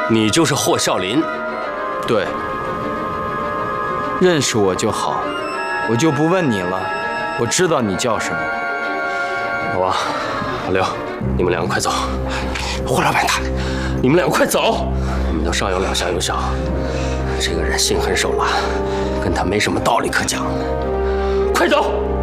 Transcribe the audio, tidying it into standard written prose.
你就是霍啸林。 对，认识我就好，我就不问你了。我知道你叫什么。 老王、老刘，你们两个快走！霍老板他，你们两个快走！你们都上有老下有小，这个人心狠手辣，跟他没什么道理可讲。快走！